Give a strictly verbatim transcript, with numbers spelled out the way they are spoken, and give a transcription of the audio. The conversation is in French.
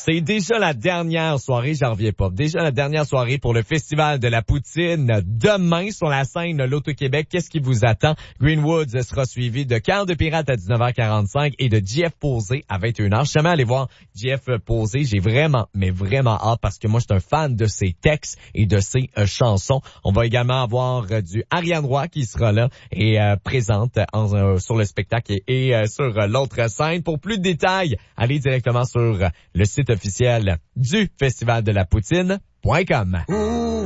C'est déjà la dernière soirée, j'en reviens pas. Déjà la dernière soirée pour le Festival de la Poutine. Demain, sur la scène L'Auto-Québec, qu'est-ce qui vous attend? Greenwoods sera suivi de Cœur de Pirate à dix-neuf heures quarante-cinq et de J F Posé à vingt et une heures. Je suis jamais allé voir J F Posé. J'ai vraiment, mais vraiment hâte parce que moi, je suis un fan de ses textes et de ses euh, chansons. On va également avoir euh, du Ariane Roy qui sera là et euh, présente en, euh, sur le spectacle et, et euh, sur euh, l'autre scène. Pour plus de détails, allez directement sur euh, le site officiel du Festival de la Poutine point com.